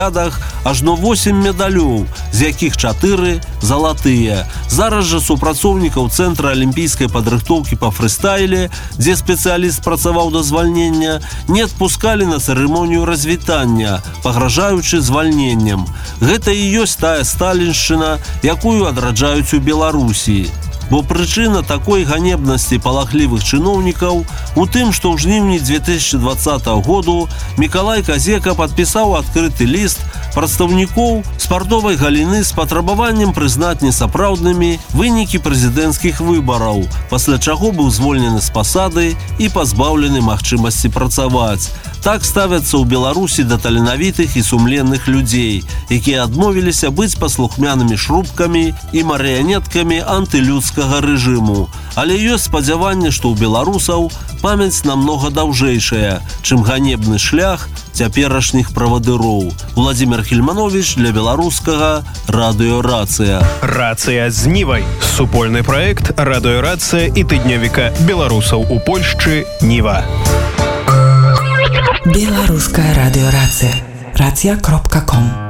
ажно 8 медалёў, з якіх 4 залатыя. Зараз жа супрацоўнікаў Цэнтра алімпійскай падрыхтоўкі па фрыстайле, дзе спецыяліст працаваў да звальнення, не адпускалі на цырымонію развітання, пагражаючы звальненнем. Гэта і ёсць тая сталіншчына, якую адраджаюць у Беларусі. Бо прычына такой ганебнасці палахлівых чыноўнікаў у тым, што ў жніўні 2020 году Мікалай Казека падпісаў адкрыты ліст прадстаўнікоў спартовай галіны з патрабаваннем прызнаць несапраўднымі вынікі прэзідэнцкіх выбараў, пасля чаго быў звольнены з пасады і пазбаўлены магчымасці працаваць. Так ставяцца ў Беларусі да таленавітых і сумленных людзей, якія адмовіліся быць паслухмянымі шрубкамі і марыянеткамі антылюдскага рэжыму. Але ёсць спадзяванне, што ў беларусаў памяць намнога даўжэйшая, чым ганебны шлях цяперашніх правадыроў. Владзімир Хельманович для беларускага радыё «Рацыя». «Рацыя з Нівай» – супольны праект радыё «Рацыя» і тыднёвіка беларусаў у Польшчы «Ніва». Беларуская радыё «Рацыя». Racja.com